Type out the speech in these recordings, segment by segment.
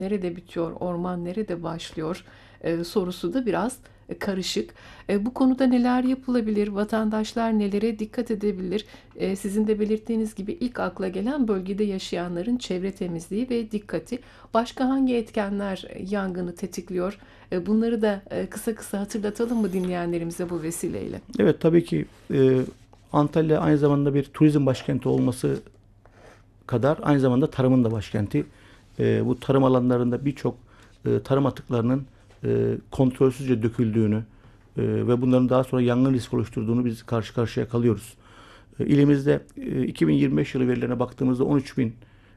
nerede bitiyor, orman nerede başlıyor sorusu da biraz karışık. Bu konuda neler yapılabilir, vatandaşlar nelere dikkat edebilir? Sizin de belirttiğiniz gibi ilk akla gelen bölgede yaşayanların çevre temizliği ve dikkati. Başka hangi etkenler yangını tetikliyor? Bunları da kısa kısa hatırlatalım mı dinleyenlerimize bu vesileyle? Evet, tabii ki Antalya aynı zamanda bir turizm başkenti olması kadar aynı zamanda tarımın da başkenti. Bu tarım alanlarında birçok tarım atıklarının kontrolsüzce döküldüğünü ve bunların daha sonra yangın riski oluşturduğunu biz karşı karşıya kalıyoruz. İlimizde 2025 yılı verilerine baktığımızda 13 bin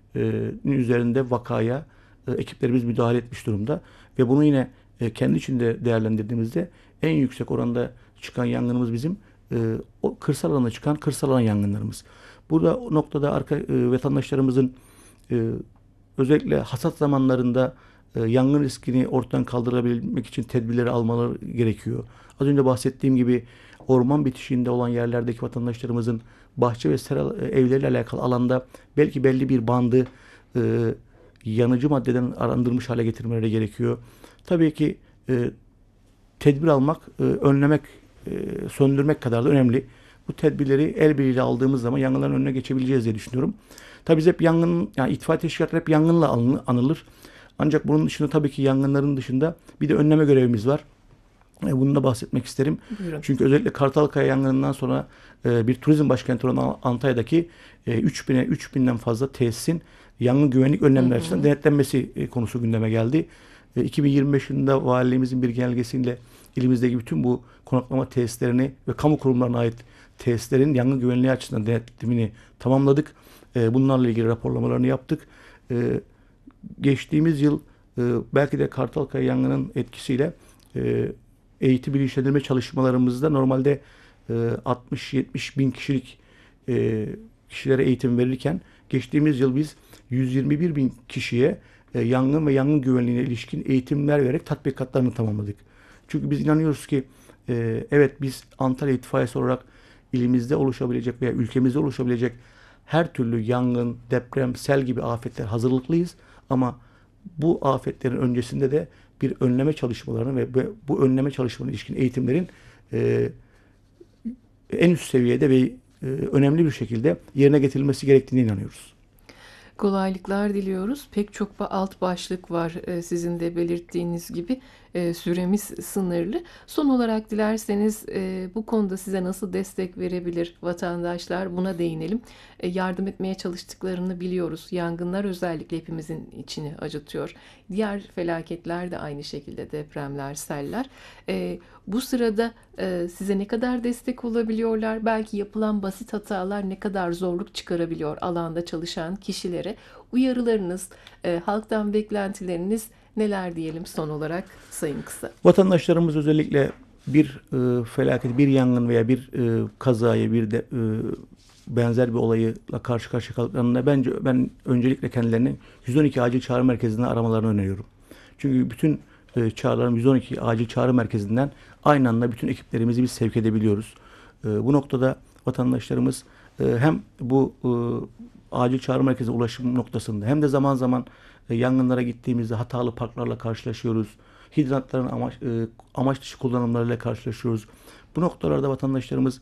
üzerinde vakaya ekiplerimiz müdahale etmiş durumda. Ve bunu yine kendi içinde değerlendirdiğimizde en yüksek oranda çıkan yangınımız bizim o kırsal alana çıkan kırsal alan yangınlarımız. Burada o noktada vatandaşlarımızın e, özellikle hasat zamanlarında yangın riskini ortadan kaldırabilmek için tedbirleri almaları gerekiyor. Az önce bahsettiğim gibi orman bitişiğinde olan yerlerdeki vatandaşlarımızın bahçe ve sera evleriyle alakalı alanda belki belli bir bandı e, yanıcı maddeden arındırmış hale getirmeleri gerekiyor. Tabii ki tedbir almak, önlemek, söndürmek kadar da önemli. Bu tedbirleri el birliğiyle aldığımız zaman yangınların önüne geçebileceğiz diye düşünüyorum. Tabii biz hep yangın, yani itfaiye teşkilatları hep yangınla anılır. Ancak bunun dışında tabii ki yangınların dışında bir de önleme görevimiz var. Bunu da bahsetmek isterim. Buyurun. Çünkü özellikle Kartalkaya yangınından sonra bir turizm başkenti olan Antalya'daki 3000'den fazla tesisin yangın güvenlik Hı önlemleri açısından hı. denetlenmesi konusu gündeme geldi. 2025 yılında valiliğimizin bir genelgesiyle ilimizdeki bütün bu konaklama tesislerini ve kamu kurumlarına ait tesislerin yangın güvenliği açısından denetimini tamamladık. Bunlarla ilgili raporlamalarını yaptık. E, Geçtiğimiz yıl belki de Kartalkaya yangının etkisiyle eğitim bilinçlendirme çalışmalarımızda normalde 60-70 bin kişilik kişilere eğitim verirken geçtiğimiz yıl biz 121 bin kişiye yangın ve yangın güvenliğine ilişkin eğitimler vererek tatbikatlarını tamamladık. Çünkü biz inanıyoruz ki evet biz Antalya İtfaiyesi olarak ilimizde oluşabilecek veya ülkemizde oluşabilecek her türlü yangın, deprem, sel gibi afetler hazırlıklıyız. Ama bu afetlerin öncesinde de bir önleme çalışmalarını ve bu önleme çalışmalarına ilişkin eğitimlerin e, en üst seviyede ve önemli bir şekilde yerine getirilmesi gerektiğine inanıyoruz. Kolaylıklar diliyoruz. Pek çok alt başlık var sizin de belirttiğiniz gibi. Süremiz sınırlı. Son olarak dilerseniz bu konuda size nasıl destek verebilir vatandaşlar buna değinelim. Yardım etmeye çalıştıklarını biliyoruz. Yangınlar özellikle hepimizin içini acıtıyor. Diğer felaketler de aynı şekilde depremler, seller. Bu sırada size ne kadar destek olabiliyorlar? Belki yapılan basit hatalar ne kadar zorluk çıkarabiliyor alanda çalışan kişilere? Uyarılarınız, halktan beklentileriniz neler diyelim son olarak Sayın Kısa? Vatandaşlarımız özellikle bir felaket, bir yangın veya bir kazayı, bir de benzer bir olayla karşı karşıya kaldıklarında ben öncelikle kendilerini 112 acil çağrı merkezine aramalarını öneriyorum. Çünkü bütün çağrıların 112 acil çağrı merkezinden aynı anda bütün ekiplerimizi biz sevk edebiliyoruz. Bu noktada vatandaşlarımız hem bu acil çağrı merkezine ulaşım noktasında hem de zaman zaman yangınlara gittiğimizde hatalı parklarla karşılaşıyoruz. Hidrantların amaç dışı kullanımlarıyla karşılaşıyoruz. Bu noktalarda vatandaşlarımız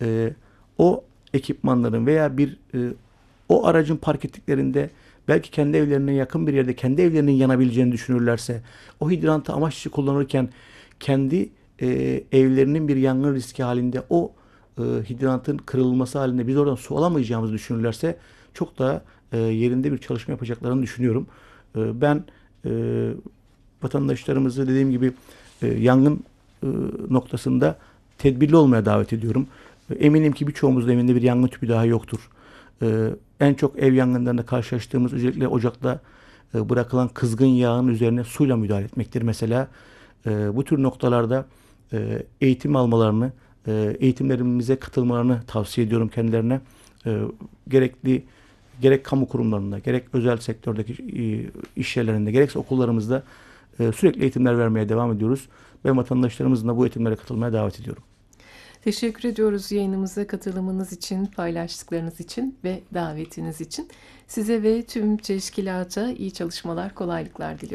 o ekipmanların veya o aracın park ettiklerinde belki kendi evlerine yakın bir yerde kendi evlerinin yanabileceğini düşünürlerse o hidrantı amaç dışı kullanırken kendi evlerinin bir yangın riski halinde o hidrantın kırılması halinde biz oradan su alamayacağımızı düşünürlerse çok daha yerinde bir çalışma yapacaklarını düşünüyorum. Ben e, vatandaşlarımızı dediğim gibi yangın noktasında tedbirli olmaya davet ediyorum. Eminim ki birçoğumuzun evinde bir yangın tüpü daha yoktur. En çok ev yangınlarında karşılaştığımız özellikle ocakta bırakılan kızgın yağın üzerine suyla müdahale etmektir. Mesela bu tür noktalarda eğitim almalarını, eğitimlerimize katılmalarını tavsiye ediyorum kendilerine. Gerekli gerek kamu kurumlarında, gerek özel sektördeki iş yerlerinde, gerekse okullarımızda sürekli eğitimler vermeye devam ediyoruz. Ben vatandaşlarımızın da bu eğitimlere katılmaya davet ediyorum. Teşekkür ediyoruz yayınımıza katılımınız için, paylaştıklarınız için ve davetiniz için. Size ve tüm teşkilata iyi çalışmalar, kolaylıklar diliyorum.